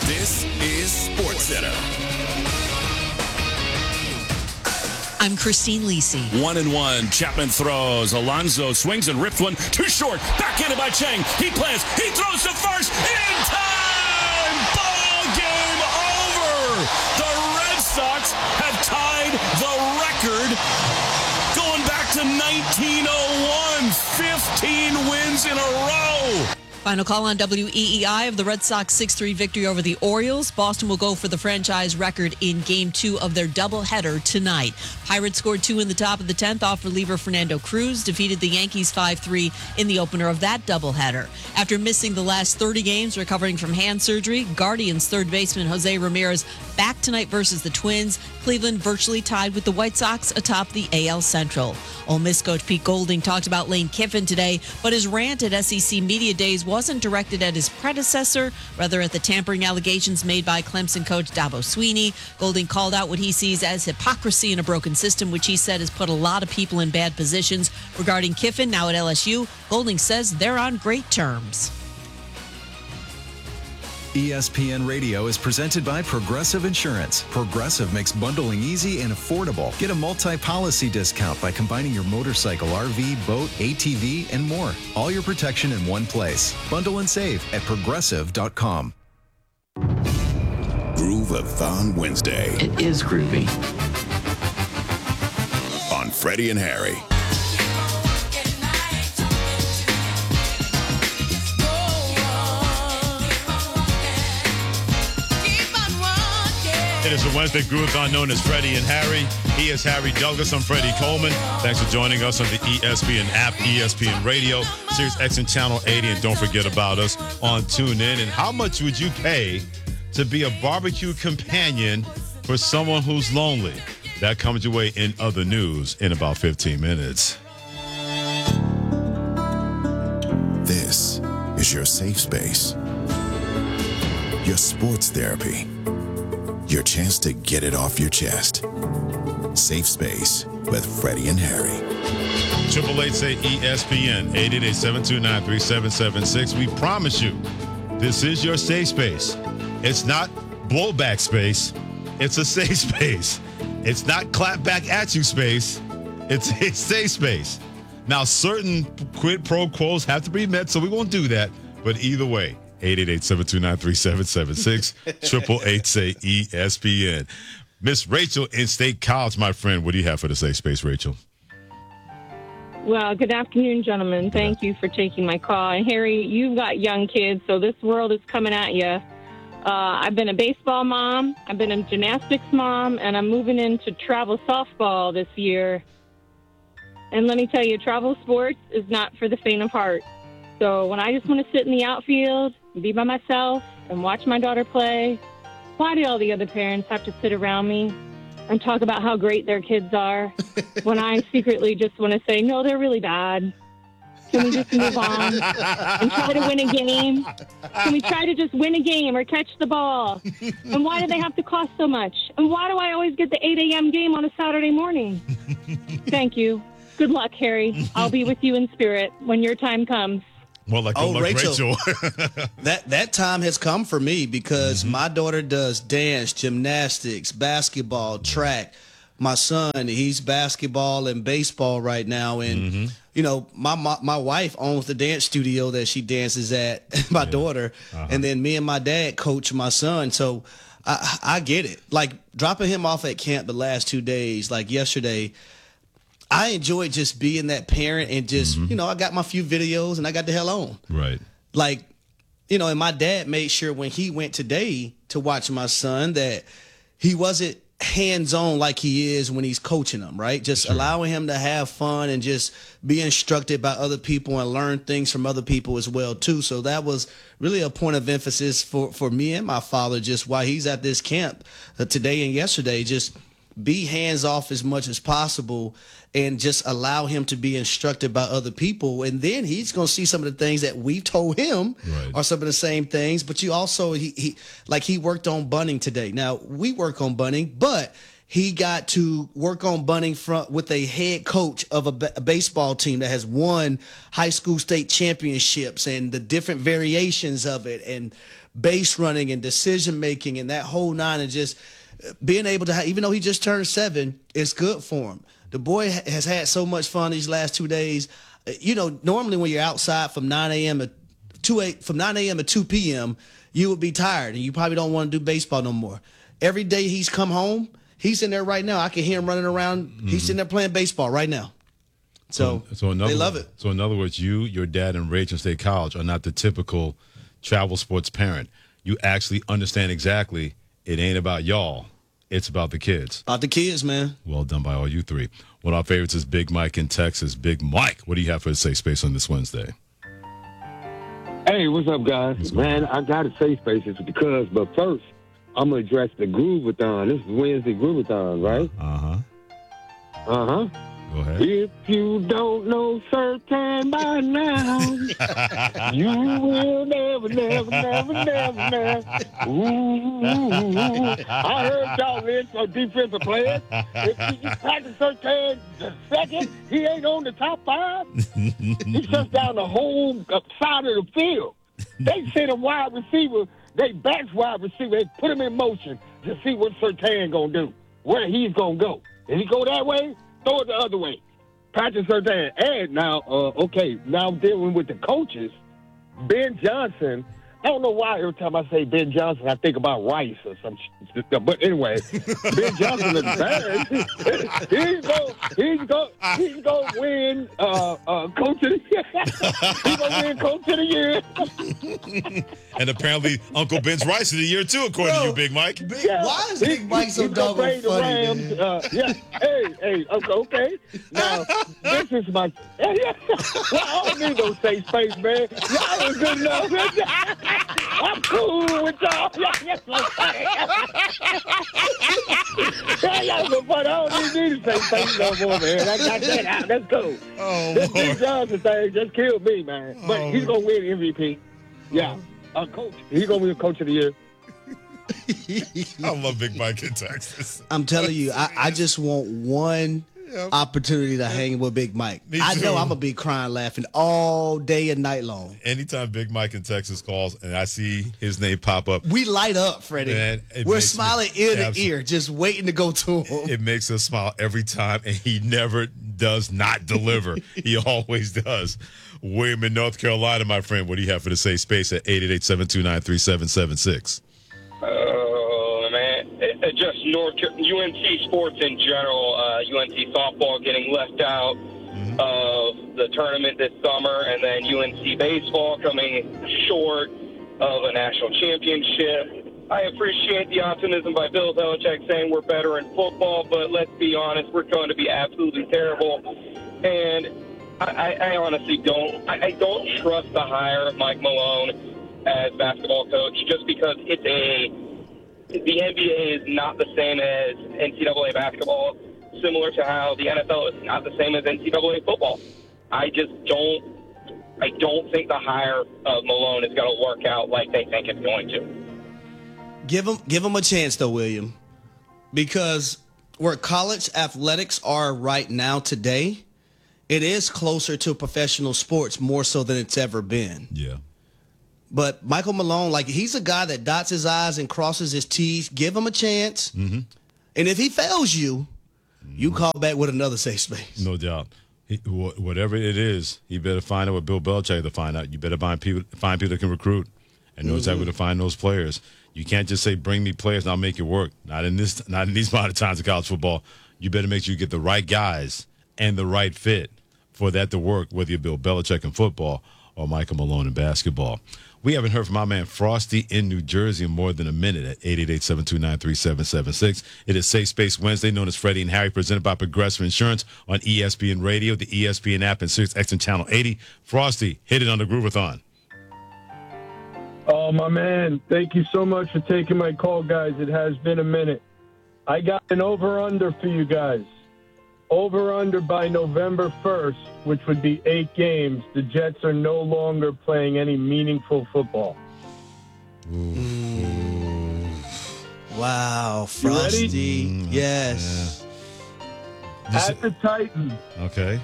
This is SportsCenter. I'm Christine Lisi. 1-1. Chapman throws. Alonso swings and rips one. Too short. Backhanded by Chang. He plants. He throws to first. In time. Ball game over. The Red Sox have tied the record going back to 1901. 15 wins in a row. Final call on WEEI of the Red Sox 6-3 victory over the Orioles. Boston will go for the franchise record in Game 2 of their doubleheader tonight. Pirates scored 2 in the top of the 10th off reliever Fernando Cruz, defeated the Yankees 5-3 in the opener of that doubleheader. After missing the last 30 games recovering from hand surgery, Guardians third baseman Jose Ramirez back tonight versus the Twins. Cleveland virtually tied with the White Sox atop the AL Central. Ole Miss coach Pete Golding talked about Lane Kiffin today, but his rant at SEC Media Days wasn't directed at his predecessor, rather at the tampering allegations made by Clemson coach Dabo Swinney. Golding called out what he sees as hypocrisy in a broken system, which he said has put a lot of people in bad positions. Regarding Kiffin, now at LSU, Golding says they're on great terms. ESPN Radio is presented by Progressive Insurance. Progressive makes bundling easy and affordable. Get a multi-policy discount by combining your motorcycle, RV, boat, ATV, and more. All your protection in one place. Bundle and save at Progressive.com. Groove-a-thon Wednesday. It is groovy. On Freddie and Harry. It is a Wednesday Groove-a-thon known as Freddie and Harry. He is Harry Douglas. I'm Freddie Coleman. Thanks for joining us on the ESPN app, ESPN Radio, Sirius XM Channel 80. And don't forget about us on TuneIn. And how much would you pay to be a barbecue companion for someone who's lonely? That comes your way in other news in about 15 minutes. This is your safe space. Your sports therapy. Your chance to get it off your chest. Safe Space with Freddie and Harry. 888-SAY-ESPN, 888-729-3776. We promise you, this is your safe space. It's not blowback space. It's a safe space. It's not clap back at you space. It's a safe space. Now, certain quid pro quos have to be met, so we won't do that. But either way, 888-729-3776, 888-SAY-ESPN. Miss Rachel in State College, my friend. What do you have for the safe space, Rachel? Well, good afternoon, gentlemen. Thank you for taking my call. And Harry, you've got young kids, so this world is coming at you. I've been a baseball mom, I've been a gymnastics mom, and I'm moving into travel softball this year. And let me tell you, travel sports is not for the faint of heart. So when I just want to sit in the outfield, be by myself, and watch my daughter play, why do all the other parents have to sit around me and talk about how great their kids are when I secretly just want to say, no, they're really bad? Can we just move on and try to win a game? Can we try to just win a game or catch the ball? And why do they have to cost so much? And why do I always get the 8 a.m. game on a Saturday morning? Thank you. Good luck, Harry. I'll be with you in spirit when your time comes. Well, like Rachel. that time has come for me because my daughter does dance, gymnastics, basketball, track. My son, he's basketball and baseball right now. And, you know, my wife owns the dance studio that she dances at, my daughter. And then me and my dad coach my son. So I get it. Like dropping him off at camp the last 2 days, like yesterday, I enjoyed just being that parent and just, you know, I got my few videos and I got the hell on. Right. Like, you know, and my dad made sure when he went today to watch my son that he wasn't hands-on like he is when he's coaching them, right? Just allowing him to have fun and just be instructed by other people and learn things from other people as well, too. So that was really a point of emphasis for me and my father just while he's at this camp today and yesterday, just be hands-off as much as possible and just allow him to be instructed by other people. And then he's going to see some of the things that we've told him are some of the same things. But you also, he worked on bunting today. Now, we work on bunting, but he got to work on bunting with a head coach of a baseball team that has won high school state championships and the different variations of it and base running and decision making and that whole nine, and just being able to have, even though he just turned 7, it's good for him. The boy has had so much fun these last 2 days. Normally when you're outside from 9 a.m. to 2 p.m., you would be tired and you probably don't want to do baseball no more. Every day he's come home, he's in there right now. I can hear him running around. Mm-hmm. He's sitting there playing baseball right now. So they love it. So in other words, you, your dad, and Ragin State College are not the typical travel sports parent. You actually understand exactly it ain't about y'all. It's about the kids. About the kids, man. Well done by all you three. One of our favorites is Big Mike in Texas. Big Mike, what do you have for the Safe Space on this Wednesday? Hey, what's up, guys? Man, I got to say spaces because, but first, I'm going to address the Groovathon. This is Wednesday Groovathon, right? Uh-huh. Uh-huh. Go ahead. If you don't know Sertan by now, you will never. Ooh, I heard y'all in for defensive players. If you practice Sertan the second, he ain't on the top 5. He shuts down the whole side of the field. They send a wide receiver, they backs wide receiver, they put him in motion to see what Sertan gonna do, where he's gonna go. If he go that way, throw it the other way. Patrick Surtain. And now, now dealing with the coaches, Ben Johnson. I don't know why every time I say Ben Johnson, I think about Rice or some shit. But anyway, Ben Johnson is bad. He's going to win Coach of the Year. He's going to win Coach of the Year. And apparently Uncle Ben's Rice of the Year, too, according to you, Big Mike. Why is Big Mike so doggone funny, man? Hey, okay. Now, this is my... Well, I don't need no safe space, man. Y'all is good enough. I'm cool with y'all. Y'all so funny. Y'all so funny. I don't even need to say thank you no more, man. I got that out. That's cool. Oh, this Big Johnson thing just killed me, man. But he's going to win MVP. Yeah. Coach. He's going to win Coach of the Year. I love Big Mike in Texas. I'm telling you, I just want one opportunity to hang with Big Mike. I know I'm going to be crying, laughing all day and night long. Anytime Big Mike in Texas calls and I see his name pop up, we light up, Freddie. Man, we're smiling ear to ear, just waiting to go to him. It makes us smile every time, and he never does not deliver. He always does. William in North Carolina, my friend, what do you have for the Safe Space at 888-729-3776? Just UNC sports in general, UNC softball getting left out of the tournament this summer, and then UNC baseball coming short of a national championship. I appreciate the optimism by Bill Belichick saying we're better in football, but let's be honest, we're going to be absolutely terrible. And I honestly don't. I don't trust the hire of Mike Malone as basketball coach just because the NBA is not the same as NCAA basketball, similar to how the NFL is not the same as NCAA football. I don't think the hire of Malone is going to work out like they think it's going to. Give him a chance, though, William, because where college athletics are right now today, it is closer to professional sports more so than it's ever been. Yeah. But Michael Malone, he's a guy that dots his I's and crosses his T's. Give him a chance. Mm-hmm. And if he fails you, you call back with another safe space. No doubt. Whatever it is, you better find out what Bill Belichick to find out. You better find people that can recruit and know exactly where to find those players. You can't just say, bring me players and I'll make it work. Not in these modern times of college football. You better make sure you get the right guys and the right fit for that to work, whether you're Bill Belichick in football or Michael Malone in basketball. We haven't heard from our man Frosty in New Jersey in more than a minute at 888-729-3776. It is Safe Space Wednesday, known as Freddie and Harry, presented by Progressive Insurance on ESPN Radio, the ESPN app, and Sirius XM Channel 80. Frosty, hit it on the Groovathon. Oh, my man. Thank you so much for taking my call, guys. It has been a minute. I got an over-under for you guys. Over-under by November 1st, which would be 8 games, the Jets are no longer playing any meaningful football. Wow, Frosty. Yes. Yeah. At the Titans. Okay.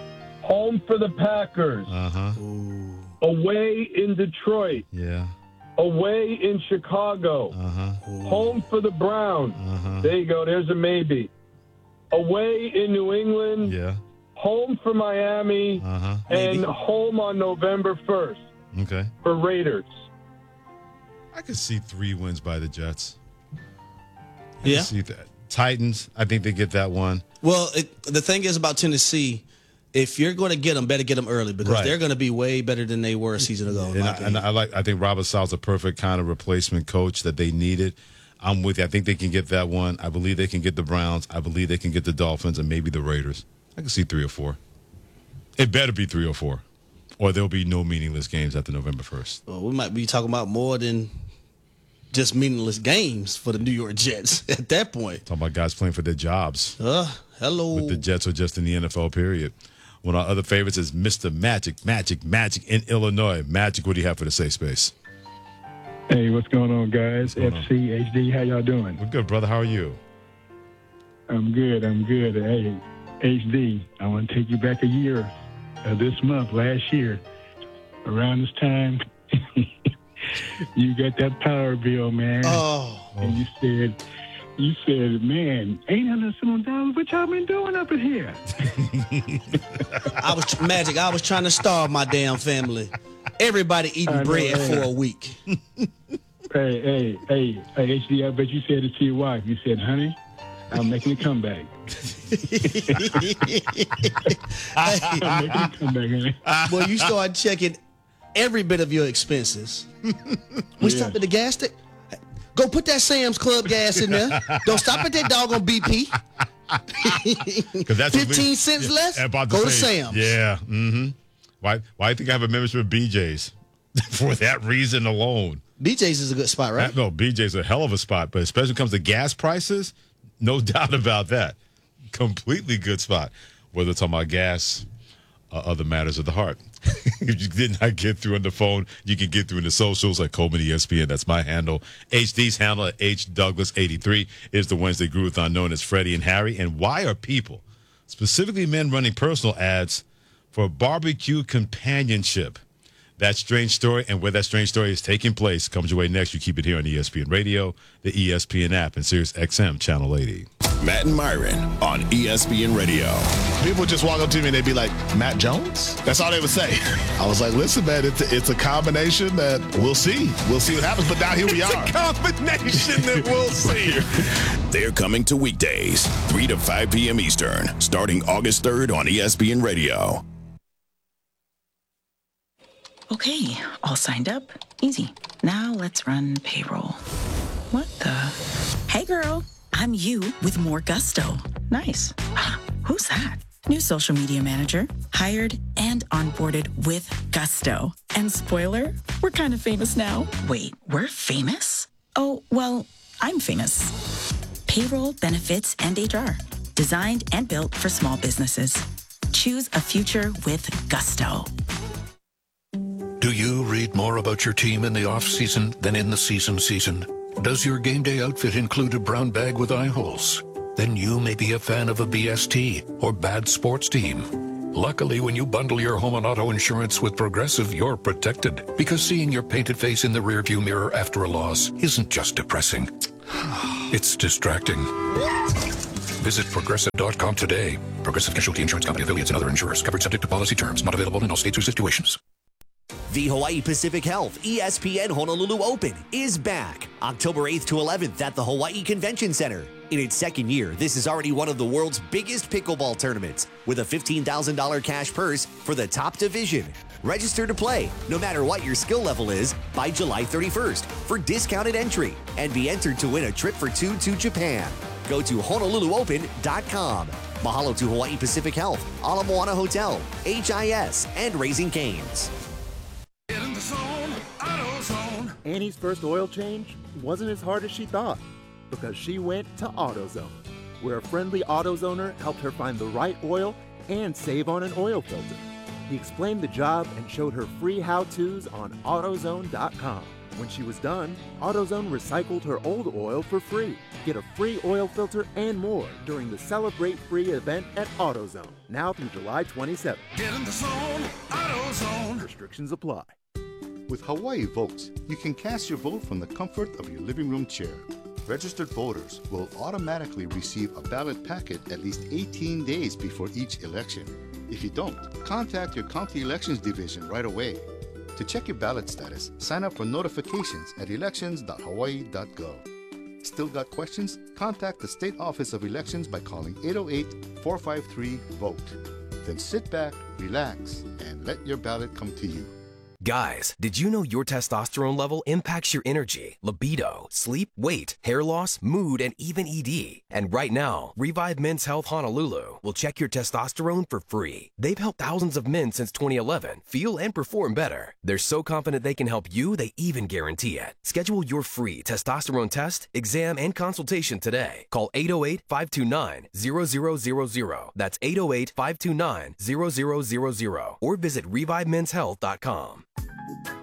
Home for the Packers. Uh-huh. Away in Detroit. Yeah. Away in Chicago. Home for the Browns. There you go. There's a maybe. Away in New England. Yeah. Home for Miami. And home on November 1st. Okay. For Raiders. I could see 3 wins by the Jets. Yeah. See that. Titans, I think they get that one. Well, the thing is about Tennessee, if you're going to get them, better get them early because they're going to be way better than they were a season ago. I think Robert Sala's a perfect kind of replacement coach that they needed. I'm with you. I think they can get that one. I believe they can get the Browns. I believe they can get the Dolphins and maybe the Raiders. I can see 3 or 4. It better be 3 or 4, or there'll be no meaningless games after November 1st. Well, we might be talking about more than just meaningless games for the New York Jets at that point. Talking about guys playing for their jobs. Hello. With the Jets or just in the NFL, period. One of our other favorites is Mr. Magic in Illinois. Magic, what do you have for the safe space? Hey, what's going on, guys? FC, HD, how y'all doing? We're good, brother. How are you? I'm good. Hey, HD, I want to take you back a year. This month, last year, around this time, you got that power bill, man. And you said, man, $800 what y'all been doing up in here? I was trying to starve my damn family. Everybody eating bread for a week. Hey, HD, I bet you said it to your wife. You said, honey, I'm making a comeback. I'm making a comeback, honey. Well, you start checking every bit of your expenses. We stopped at the gas station. Go put that Sam's Club gas in there. Don't stop at that doggone BP. 15 cents less, go to Sam's. Yeah. Mm-hmm. Why do you think I have a membership with BJ's? For that reason alone. BJ's is a good spot, right? No, BJ's a hell of a spot, but especially when it comes to gas prices, no doubt about that. Completely good spot. Whether it's talking about gas or other matters of the heart. If you did not get through on the phone, you can get through in the socials at Coleman ESPN. That's my handle. HD's handle at HDouglas83 is the Wednesday Groovathon known as Freddie and Harry. And why are people, specifically men, running personal ads for barbecue companionship? That strange story and where that strange story is taking place comes your way next. You keep it here on ESPN Radio, the ESPN app, and Sirius XM Channel 80. Matt and Myron on ESPN Radio. People just walk up to me and they be like, Matt Jones? That's all they would say. I was like, listen, man, it's a combination that we'll see. We'll see what happens. But now here we are. It's a combination that we'll see. They're coming to weekdays, 3 to 5 p.m. Eastern, starting August 3rd on ESPN Radio. Okay, all signed up. Easy. Now let's run payroll. What the? Hey, girl. I'm you with more gusto. Nice. Who's that? New social media manager. Hired and onboarded with gusto. And spoiler, we're kind of famous now. Wait, we're famous? Oh, well, I'm famous. Payroll, benefits, and HR. Designed and built for small businesses. Choose a future with gusto. Do you read more about your team in the off-season than in the season? Does your game day outfit include a brown bag with eye holes? Then you may be a fan of a BST or bad sports team. Luckily, when you bundle your home and auto insurance with Progressive, you're protected. Because seeing your painted face in the rearview mirror after a loss isn't just depressing. It's distracting. Visit Progressive.com today. Progressive Casualty Insurance Company, affiliates, and other insurers. Covered subject to policy terms. Not available in all states or situations. The Hawaii Pacific Health ESPN Honolulu Open is back October 8th to 11th at the Hawaii Convention Center. In its second year, this is already one of the world's biggest pickleball tournaments with a $15,000 cash purse for the top division. Register to play, no matter what your skill level is, by July 31st for discounted entry and be entered to win a trip for two to Japan. Go to HonoluluOpen.com. Mahalo to Hawaii Pacific Health, Ala Moana Hotel, HIS, and Raising Cane's. Annie's first oil change wasn't as hard as she thought because she went to AutoZone, where a friendly AutoZoner helped her find the right oil and save on an oil filter. He explained the job and showed her free how-tos on AutoZone.com. When she was done, AutoZone recycled her old oil for free. Get a free oil filter and more during the Celebrate Free event at AutoZone, now through July 27th. Get in the zone, AutoZone. Restrictions apply. With Hawaii Votes, you can cast your vote from the comfort of your living room chair. Registered voters will automatically receive a ballot packet at least 18 days before each election. If you don't, contact your county elections division right away. To check your ballot status, sign up for notifications at elections.hawaii.gov. Still got questions? Contact the State Office of Elections by calling 808-453-VOTE. Then sit back, relax, and let your ballot come to you. Guys, did you know your testosterone level impacts your energy, libido, sleep, weight, hair loss, mood, and even ED? And right now, Revive Men's Health Honolulu will check your testosterone for free. They've helped thousands of men since 2011 feel and perform better. They're so confident they can help you, they even guarantee it. Schedule your free testosterone test, exam, and consultation today. Call 808-529-0000. That's 808-529-0000. Or visit ReviveMen'sHealth.com.